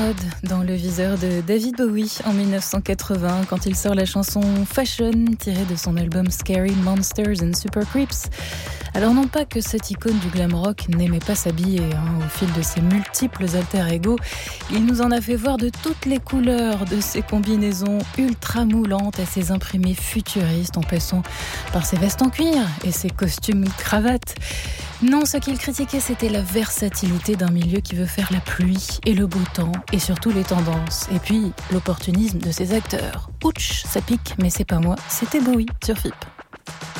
Dans le viseur de David Bowie en 1980 quand il sort la chanson Fashion tirée de son album Scary Monsters and Super Creeps. Alors non pas que cette icône du glam rock n'aimait pas s'habiller, au fil de ses multiples alter-ego, il nous en a fait voir de toutes les couleurs, de ses combinaisons ultra moulantes à ses imprimés futuristes en passant par ses vestes en cuir et ses costumes cravates. Non, ce qu'il critiquait, c'était la versatilité d'un milieu qui veut faire la pluie et le beau temps, et surtout les tendances. Et puis, l'opportunisme de ses acteurs. Ouch, ça pique, mais c'est pas moi, c'était Bowie sur FIP.